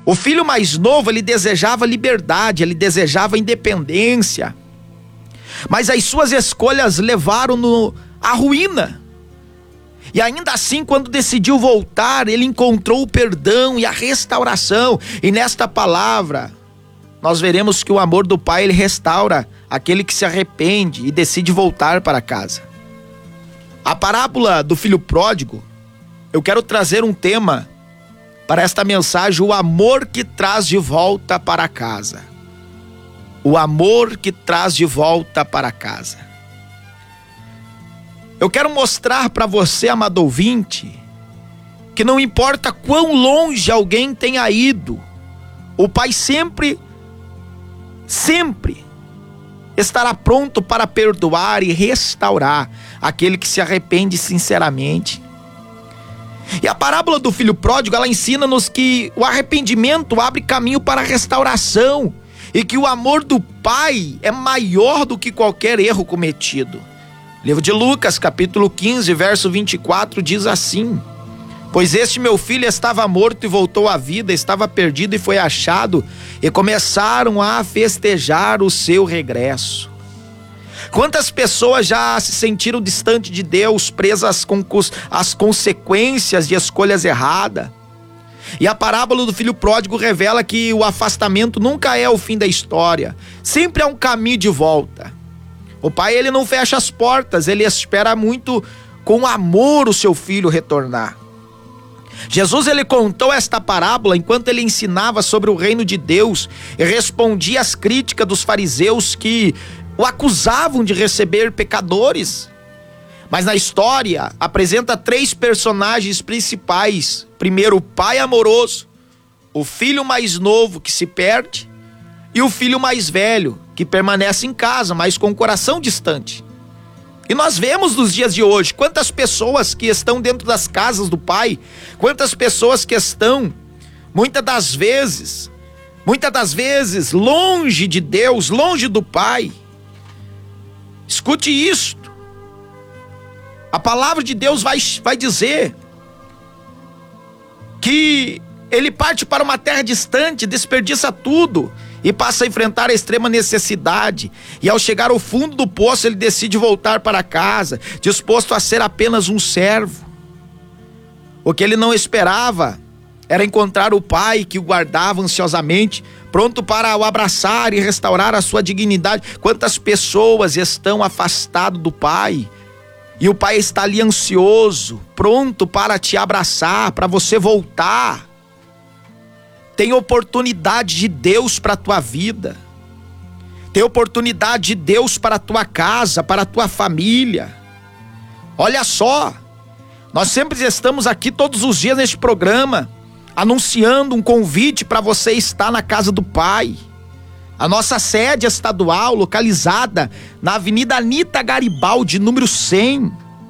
O filho mais novo, ele desejava liberdade, ele desejava independência. Mas as suas escolhas levaram-no à ruína. E ainda assim, quando decidiu voltar, ele encontrou o perdão e a restauração. E nesta palavra, nós veremos que o amor do Pai, ele restaura aquele que se arrepende e decide voltar para casa. A parábola do filho pródigo, eu quero trazer um tema para esta mensagem: o amor que traz de volta para casa. O amor que traz de volta para casa. Eu quero mostrar para você, amado ouvinte, que não importa quão longe alguém tenha ido, o Pai sempre estará pronto para perdoar e restaurar aquele que se arrepende sinceramente. E a parábola do filho pródigo, ela ensina-nos que o arrependimento abre caminho para a restauração e que o amor do Pai é maior do que qualquer erro cometido. Livro de Lucas, capítulo 15, verso 24, diz assim: pois este meu filho estava morto e voltou à vida, estava perdido e foi achado, e começaram a festejar o seu regresso. Quantas pessoas já se sentiram distantes de Deus, presas com as consequências de escolhas erradas? E a parábola do filho pródigo revela que o afastamento nunca é o fim da história, sempre é um caminho de volta. O Pai, ele não fecha as portas, ele espera muito com amor o seu filho retornar. Jesus, ele contou esta parábola enquanto ele ensinava sobre o reino de Deus e respondia às críticas dos fariseus que o acusavam de receber pecadores. Mas na história apresenta 3 personagens principais. Primeiro, o pai amoroso, o filho mais novo que se perde e o filho mais velho que permanece em casa, mas com o coração distante. E nós vemos nos dias de hoje quantas pessoas que estão dentro das casas do Pai, quantas pessoas que estão muitas das vezes longe de Deus, longe do Pai. Escute isto. A palavra de Deus vai dizer que ele parte para uma terra distante, desperdiça tudo e passa a enfrentar a extrema necessidade. E ao chegar ao fundo do poço, ele decide voltar para casa, disposto a ser apenas um servo. O que ele não esperava era encontrar o Pai que o guardava ansiosamente, pronto para o abraçar e restaurar a sua dignidade. Quantas pessoas estão afastadas do Pai? E o Pai está ali ansioso, pronto para te abraçar, para você voltar. Tem oportunidade de Deus para a tua vida. Tem oportunidade de Deus para a tua casa, para a tua família. Olha só, nós sempre estamos aqui todos os dias neste programa, anunciando um convite para você estar na casa do Pai. A nossa sede estadual, localizada na Avenida Anita Garibaldi, número 100.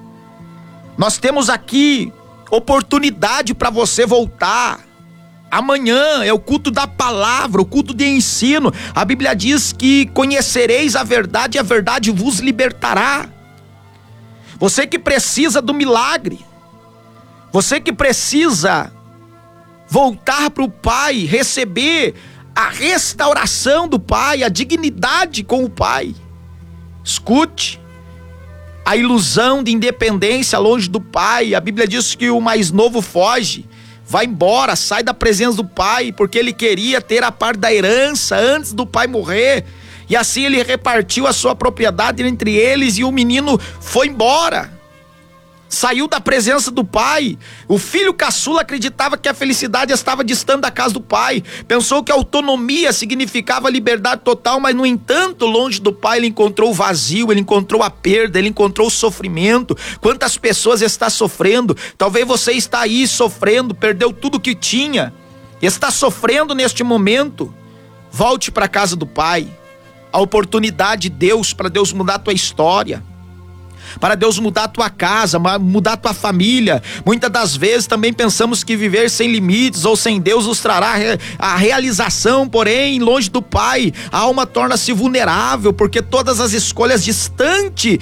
Nós temos aqui oportunidade para você voltar. Amanhã é o culto da palavra, o culto de ensino. A Bíblia diz que conhecereis a verdade e a verdade vos libertará. Você que precisa do milagre, você que precisa voltar para o Pai, receber a restauração do Pai, a dignidade com o Pai. Escute, a ilusão de independência longe do Pai. A Bíblia diz que o mais novo foge, vai embora, sai da presença do Pai, porque ele queria ter a parte da herança antes do pai morrer. E assim ele repartiu a sua propriedade entre eles e o menino foi embora. Saiu da presença do Pai. O filho caçula acreditava que a felicidade estava distante da casa do Pai. Pensou que a autonomia significava liberdade total, mas no entanto, longe do Pai, ele encontrou o vazio, ele encontrou a perda, ele encontrou o sofrimento. Quantas pessoas está sofrendo? Talvez você está aí sofrendo, perdeu tudo que tinha, está sofrendo neste momento. Volte para a casa do Pai. A oportunidade de Deus, para Deus mudar a tua história, para Deus mudar a tua casa, mudar a tua família. Muitas das vezes também pensamos que viver sem limites ou sem Deus nos trará a realização, porém, longe do Pai, a alma torna-se vulnerável, porque todas as escolhas distantes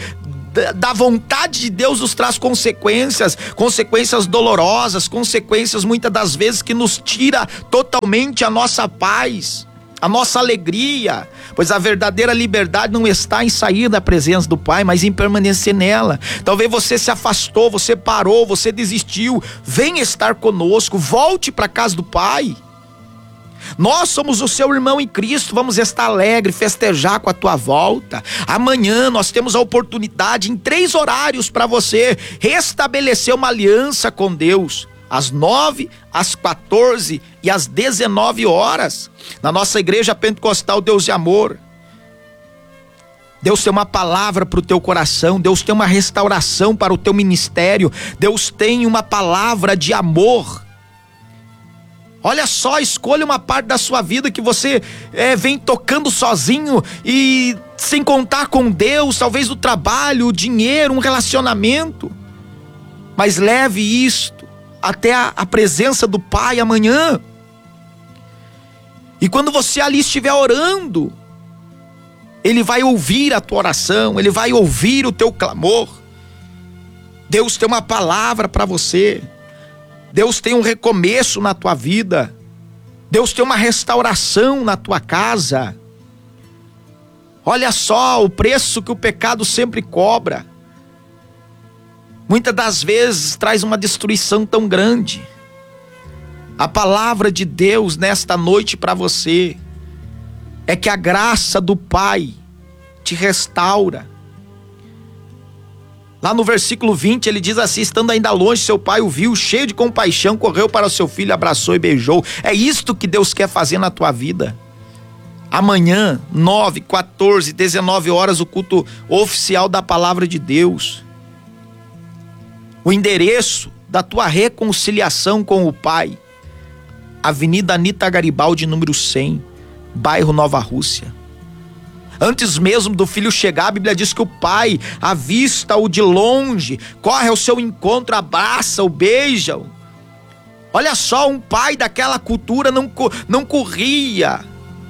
da vontade de Deus nos traz consequências dolorosas, consequências muitas das vezes que nos tira totalmente a nossa paz, a nossa alegria, pois a verdadeira liberdade não está em sair da presença do Pai, mas em permanecer nela. Talvez você se afastou, você parou, você desistiu. Venha estar conosco, volte para a casa do Pai. Nós somos o seu irmão em Cristo, vamos estar alegre, festejar com a tua volta. Amanhã nós temos a oportunidade em 3 horários para você restabelecer uma aliança com Deus. Às 9, às 14 e às 19 horas, na nossa igreja pentecostal Deus de Amor. Deus tem uma palavra para o teu coração, Deus tem uma restauração para o teu ministério, Deus tem uma palavra de amor. Olha só, escolha uma parte da sua vida que você vem tocando sozinho e sem contar com Deus, talvez o trabalho, o dinheiro, um relacionamento. Mas leve isto até a presença do Pai amanhã. E quando você ali estiver orando, Ele vai ouvir a tua oração, Ele vai ouvir o teu clamor. Deus tem uma palavra para você. Deus tem um recomeço na tua vida. Deus tem uma restauração na tua casa. Olha só o preço que o pecado sempre cobra. Muitas das vezes traz uma destruição tão grande. A palavra de Deus nesta noite para você é que a graça do Pai te restaura. Lá no versículo 20 ele diz assim: estando ainda longe, seu pai o viu, cheio de compaixão, correu para o seu filho, abraçou e beijou. É isto que Deus quer fazer na tua vida. Amanhã, 9, 14, 19 horas, o culto oficial da palavra de Deus. O endereço da tua reconciliação com o Pai: Avenida Anita Garibaldi, número 100, bairro Nova Rússia. Antes mesmo do filho chegar, a Bíblia diz que o pai avista-o de longe, corre ao seu encontro, abraça-o, beija-o. Olha só, um pai daquela cultura não corria.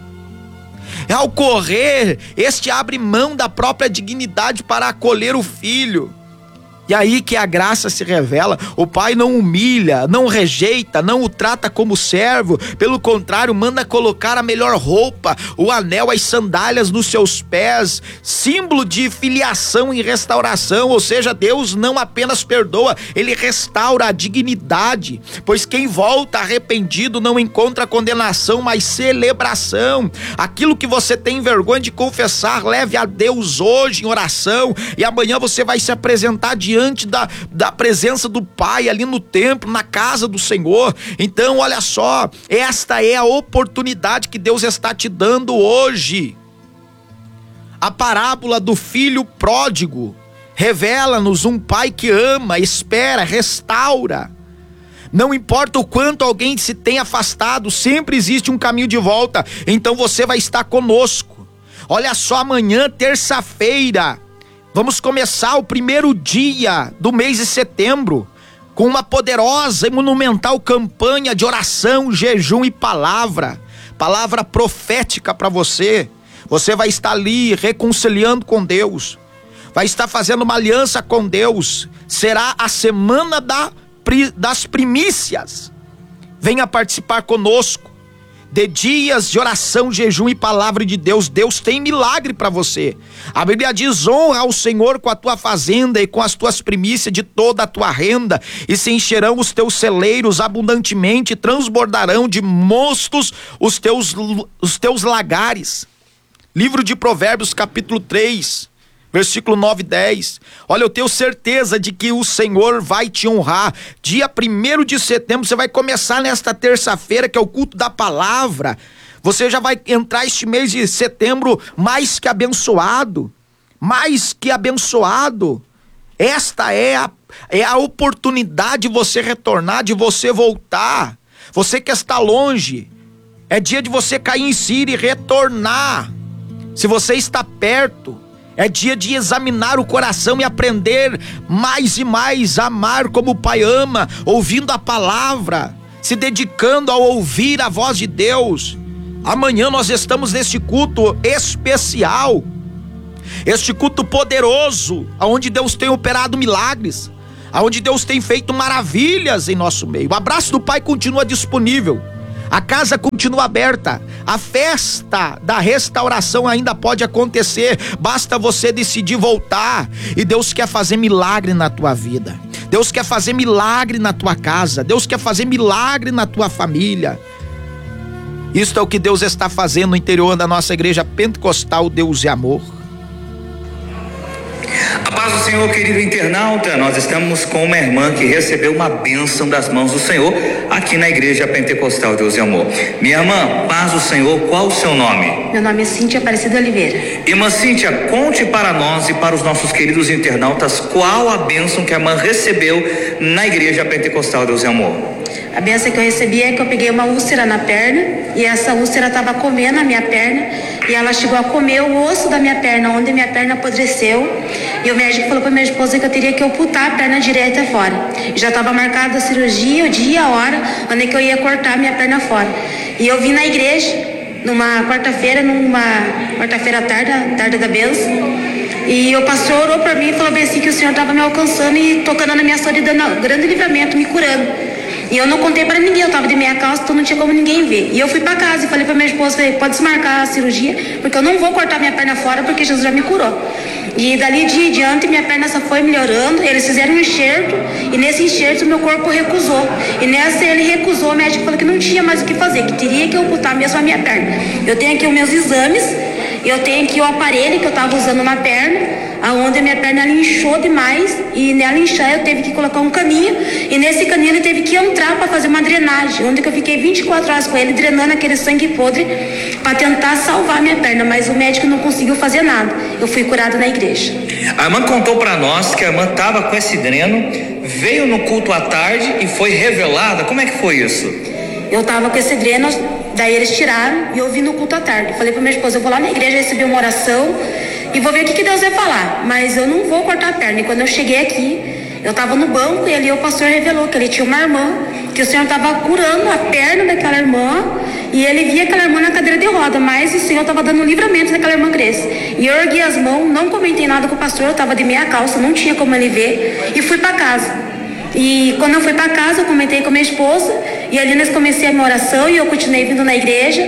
Ao correr, este abre mão da própria dignidade para acolher o filho. E aí que a graça se revela. O pai não humilha, não rejeita, não o trata como servo. Pelo contrário, manda colocar a melhor roupa, o anel, as sandálias nos seus pés, símbolo de filiação e restauração. Ou seja, Deus não apenas perdoa, Ele restaura a dignidade. Pois quem volta arrependido não encontra condenação, mas celebração. Aquilo que você tem vergonha de confessar, leve a Deus hoje em oração, e amanhã você vai se apresentar diante da presença do Pai ali no templo, na casa do Senhor. Então olha só, esta é a oportunidade que Deus está te dando hoje. A parábola do filho pródigo revela-nos um pai que ama, espera, restaura. Não importa o quanto alguém se tenha afastado, sempre existe um caminho de volta. Então você vai estar conosco. Olha só, amanhã, terça-feira, vamos começar o primeiro dia do mês de setembro com uma poderosa e monumental campanha de oração, jejum e palavra profética para você. Você vai estar ali reconciliando com Deus, vai estar fazendo uma aliança com Deus. Será a semana das primícias. Venha participar conosco de dias de oração, jejum e palavra de Deus. Deus tem milagre para você. A Bíblia diz: honra ao Senhor com a tua fazenda e com as tuas primícias de toda a tua renda, e se encherão os teus celeiros abundantemente, e transbordarão de mostos os teus lagares. Livro de Provérbios, capítulo 3, versículo 9 e 10. Olha, eu tenho certeza de que o Senhor vai te honrar. Dia 1º de setembro, você vai começar nesta terça-feira, que é o culto da palavra. Você já vai entrar este mês de setembro mais que abençoado. Mais que abençoado. Esta é a oportunidade de você retornar, de você voltar. Você que está longe, é dia de você cair em si e retornar. Se você está perto, é dia de examinar o coração e aprender mais e mais a amar como o Pai ama, ouvindo a palavra, se dedicando a ouvir a voz de Deus. Amanhã nós estamos neste culto especial. Este culto poderoso, aonde Deus tem operado milagres, aonde Deus tem feito maravilhas em nosso meio. O abraço do Pai continua disponível, a casa continua aberta, a festa da restauração ainda pode acontecer, basta você decidir voltar. E Deus quer fazer milagre na tua vida, Deus quer fazer milagre na tua casa, Deus quer fazer milagre na tua família. Isto é o que Deus está fazendo no interior da nossa igreja pentecostal Deus e Amor. A paz do Senhor, querido internauta, nós estamos com uma irmã que recebeu uma bênção das mãos do Senhor aqui na igreja pentecostal Deus e Amor. Minha irmã, paz do Senhor, qual o seu nome? Meu nome é Cíntia Aparecida Oliveira. Irmã Cíntia, conte para nós e para os nossos queridos internautas qual a bênção que a irmã recebeu na igreja pentecostal Deus e Amor. A bênção que eu recebi é que eu peguei uma úlcera na perna, e essa úlcera estava comendo a minha perna, e ela chegou a comer o osso da minha perna, onde minha perna apodreceu, e o médico falou para minha esposa que eu teria que amputar a perna direita fora. Já estava marcada a cirurgia, o dia, a hora, onde que eu ia cortar a minha perna fora. E eu vim na igreja, numa quarta-feira à tarde da bênção, e o pastor orou para mim e falou bem assim que o Senhor estava me alcançando e tocando na minha história e dando grande livramento, me curando. E eu não contei pra ninguém, eu tava de meia calça, então não tinha como ninguém ver. E eu fui pra casa e falei pra minha esposa, pode desmarcar a cirurgia, porque eu não vou cortar minha perna fora, porque Jesus já me curou. E dali de diante minha perna só foi melhorando, eles fizeram um enxerto, e nesse enxerto meu corpo recusou. E nessa ele recusou, o médico falou que não tinha mais o que fazer, que teria que amputar mesmo a minha perna. Eu tenho aqui os meus exames, eu tenho aqui o aparelho que eu tava usando na perna, aonde a minha perna ela inchou demais, e nela inchar eu teve que colocar um caninho, e nesse caninho ele teve que entrar para fazer uma drenagem, onde que eu fiquei 24 horas com ele drenando aquele sangue podre para tentar salvar a minha perna, mas o médico não conseguiu fazer nada. Eu fui curada na igreja. A irmã contou para nós que a irmã estava com esse dreno, veio no culto à tarde e foi revelada. Como é que foi isso? Eu tava com esse dreno, daí eles tiraram e eu vim no culto à tarde. Falei pra minha esposa, eu vou lá na igreja receber uma oração e vou ver o que Deus vai falar, mas eu não vou cortar a perna. E quando eu cheguei aqui, eu estava no banco e ali o pastor revelou que ele tinha uma irmã, que o Senhor estava curando a perna daquela irmã, e ele via aquela irmã na cadeira de roda, mas o Senhor estava dando um livramento daquela irmã cresce. E eu ergui as mãos, não comentei nada com o pastor, eu estava de meia calça, não tinha como ele ver, e fui para casa. E quando eu fui para casa, eu comentei com minha esposa, e ali nós comecei a minha oração, e eu continuei vindo na igreja,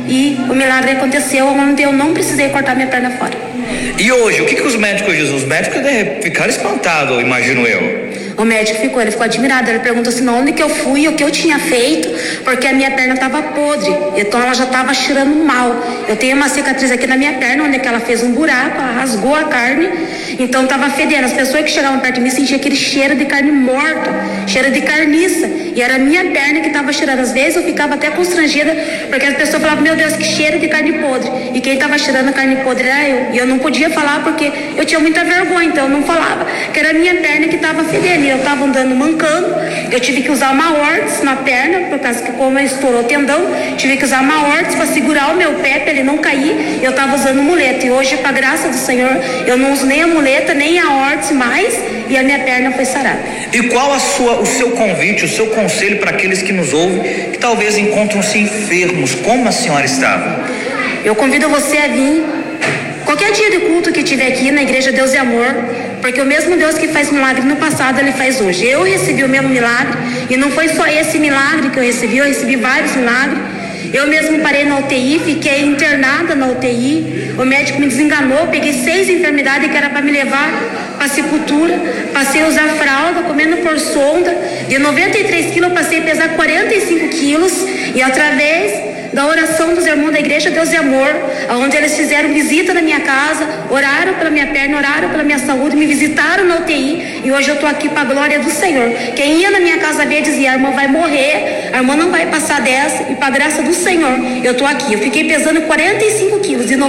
e o milagre aconteceu, onde eu não precisei cortar minha perna fora. E hoje, o que os médicos dizem? Os médicos devem ficar espantados, imagino eu. O médico ele ficou admirado, ele perguntou assim, onde que eu fui, o que eu tinha feito, porque a minha perna estava podre, então ela já estava cheirando mal. Eu tenho uma cicatriz aqui na minha perna, onde que ela fez um buraco, ela rasgou a carne, então estava fedendo. As pessoas que chegavam perto de mim sentiam aquele cheiro de carne morta, cheiro de carniça, e era a minha perna que estava cheirando. Às vezes eu ficava até constrangida, porque as pessoas falavam, meu Deus, que cheiro de carne podre, e quem estava cheirando a carne podre era eu, e eu não podia falar porque eu tinha muita vergonha, então eu não falava, que era a minha perna que estava fedendo. Eu estava andando mancando, eu tive que usar uma órtese na perna, por causa que como estourou o tendão, tive que usar uma órtese para segurar o meu pé, para ele não cair. Eu estava usando muleta, e hoje, com a graça do Senhor, eu não uso nem a muleta, nem a órtese mais, e a minha perna foi sarada. E qual o seu convite, o seu conselho para aqueles que nos ouvem, que talvez encontram-se enfermos, como a senhora estava? Eu convido você a vir qualquer dia de culto que tiver aqui na igreja Deus e Amor, porque o mesmo Deus que faz milagre no passado, ele faz hoje. Eu recebi o mesmo milagre, e não foi só esse milagre que eu recebi vários milagres. Eu mesmo parei na UTI, fiquei internada na UTI, o médico me desenganou, peguei 6 enfermidades que era para me levar para sepultura, passei a usar fralda, comendo por sonda, de 93 quilos eu passei a pesar 45 quilos, e através da oração dos irmãos da igreja Deus e Amor, onde eles fizeram visita na minha casa, oraram pela minha perna, oraram pela minha saúde, me visitaram na UTI, e hoje eu estou aqui para a glória do Senhor. Quem ia na minha casa ver dizia, a irmã vai morrer, a irmã não vai passar dessa, e para a graça do Senhor, eu estou aqui. Eu fiquei pesando 45 quilos, de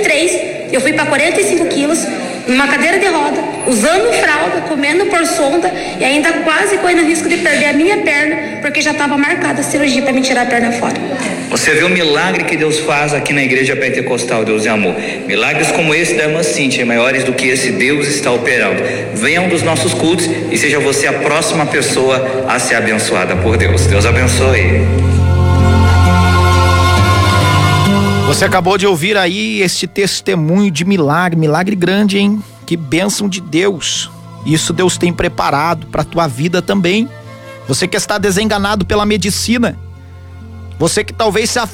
93 eu fui para 45 quilos, numa cadeira de roda, usando fralda, comendo por sonda, e ainda quase correndo risco de perder a minha perna, porque já estava marcada a cirurgia para me tirar a perna fora. Você vê o milagre que Deus faz aqui na igreja pentecostal Deus e Amor. Milagres como esse da irmã Cíntia, maiores do que esse Deus está operando. Venha um dos nossos cultos e seja você a próxima pessoa a ser abençoada por Deus. Deus abençoe. Você acabou de ouvir aí este testemunho de milagre, milagre grande, hein? Que bênção de Deus. Isso Deus tem preparado para a tua vida também. Você que está desenganado pela medicina, você que talvez se